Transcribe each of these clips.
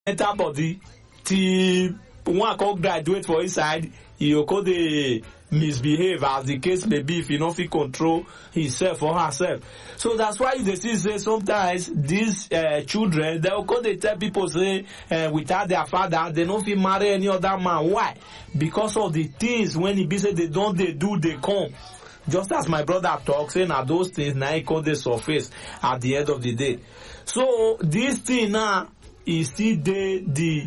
enter body till one come graduate for inside, you go dey misbehave as the case may be if he no fit control himself or herself. So that's why you dey see say sometimes these children, they go dey tell people say without their father they no fit marry any other man. Why? Because of the things when e be say they don dey do, they come. Just as my brother talk, say na those things na e come dey surface at the end of the day. So this thing now is still dey the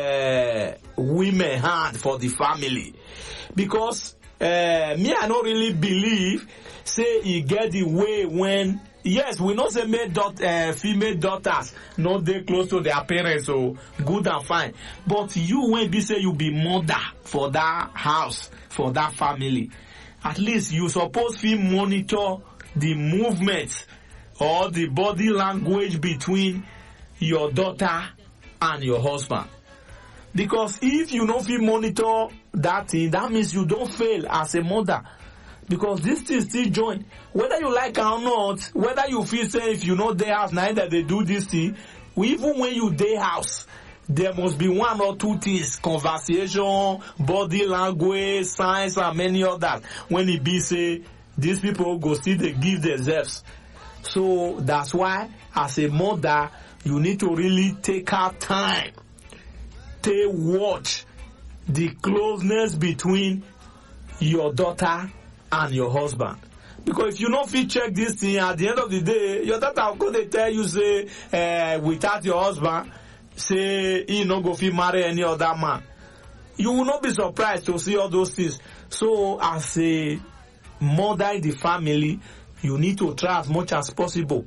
women hand for the family, because me I don't really believe say e get the way when, yes, we know say female daughters no dey close to their parents, so good and fine, but you when be say you be mother for that house, for that family, at least you suppose fit monitor the movements or the body language between your daughter and your husband. Because if you no fit monitor that thing, that means you don't fail as a mother. Because this thing still join. Whether you like it or not, whether you feel say if you know dey house, neither they do this thing, even when you dey house, there must be one or two things: conversation, body language, signs, and many others. When it be say these people go still they give themselves. So that's why as a mother, you need to really take out time to watch the closeness between your daughter and your husband. Because if you don't fit check this thing, at the end of the day, your daughter will go tell you say without your husband, say he no go fit marry any other man. You will not be surprised to see all those things. So as a mother in the family, you need to try as much as possible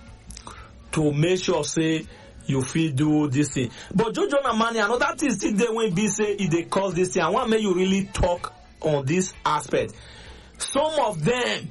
to make sure say you fit do this thing. But Jojo Namani, another thing still there when be say if they cause this thing, I want make you really talk on this aspect. Some of them,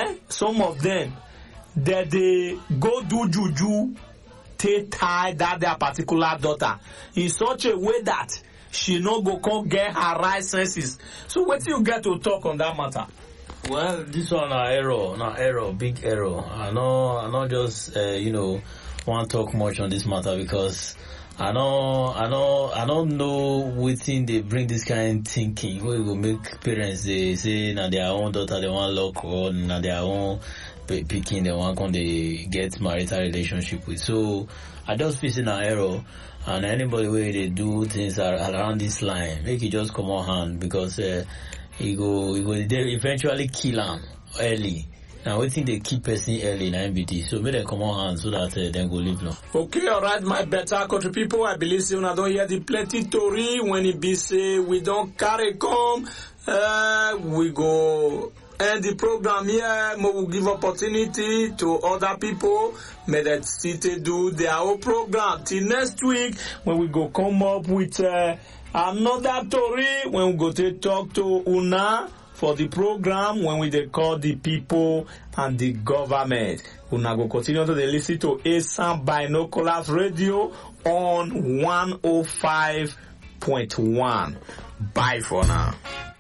that they go do juju, they tie that their particular daughter in such a way that she no go come get her right senses. So what do you get to talk on that matter? Well, this one error, big error. I know just want to talk much on this matter because I don't know wetin they bring this kind of thinking where will make parents they say na their own daughter they want lock or na their own picking they want come they get marital relationship with. So I just feel an error, and anybody where they do things around this line make it just come on hand, because he go they eventually kill him early. Now we think they keep person early in MBT, so make them come on hand so that then go live long. Okay, alright, my better country people. I believe say una don hear the plenty story when it be say we don't carry come. We go end the program here. We will give opportunity to other people. May that still do their own program till next week when we go come up with another story when we go to talk to Una for the program when we they call the people and the government. Una go continue to listen to ASAM Binoculars Radio on 105.1. Bye for now.